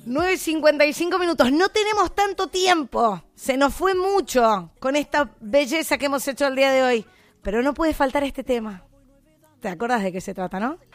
9:55. No tenemos tanto tiempo. Se nos fue mucho con esta belleza que hemos hecho el día de hoy. Pero no puede faltar este tema. ¿Te acuerdas de qué se trata, no?